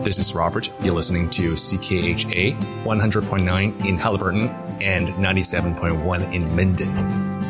This is Robert. You're listening to CKHA 100.9 in Haliburton and 97.1 in Minden.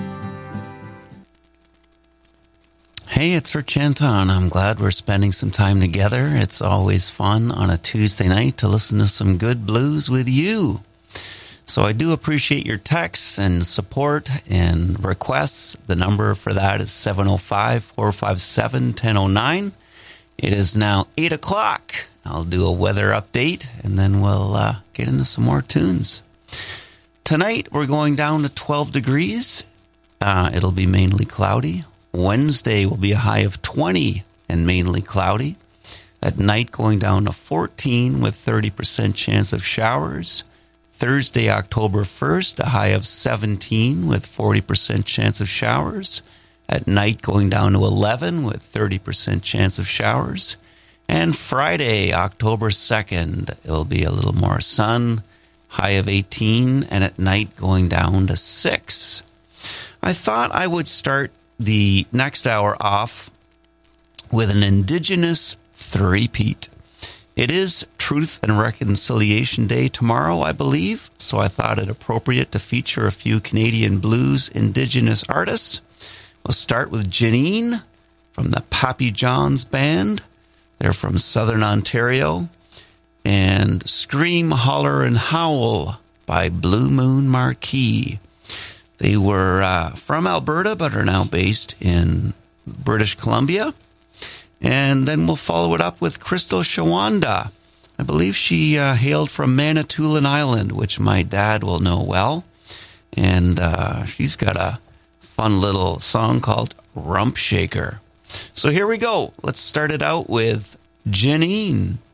Hey, it's Rich Anton. I'm glad we're spending some time together. It's always fun on a Tuesday night to listen to some good blues with you. So I do appreciate your texts and support and requests. The number for that is 705-457-1009. It is now 8 o'clock. I'll do a weather update, and then we'll get into some more tunes. Tonight, we're going down to 12 degrees. It'll be mainly cloudy. Wednesday will be a high of 20 and mainly cloudy. At night, going down to 14 with 30% chance of showers. Thursday, October 1st, a high of 17 with 40% chance of showers. At night, going down to 11 with 30% chance of showers. And Friday, October 2nd, it'll be a little more sun, high of 18, and at night going down to 6. I thought I would start the next hour off with an Indigenous three-peat. It is Truth and Reconciliation Day tomorrow, I believe, so I thought it appropriate to feature a few Canadian blues Indigenous artists. We'll start with Janine from the Pappy Johns Band. They're from Southern Ontario. And Scream, Holler, and Howl by Blue Moon Marquee. They were from Alberta, but are now based in British Columbia. And then we'll follow it up with Crystal Shawanda. I believe she hailed from Manitoulin Island, which my dad will know well. And she's got a fun little song called Rump Shaker. So here we go. Let's start it out with Janine.